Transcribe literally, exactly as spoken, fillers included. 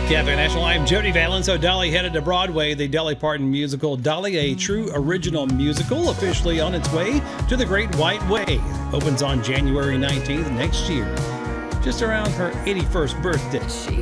Cafe National, I'm Jody Valen. So Dolly headed to Broadway. The Dolly Parton musical, Dolly, a true original musical, officially on its way to the Great White Way. Opens on January nineteenth next year, just around her eighty-first birthday.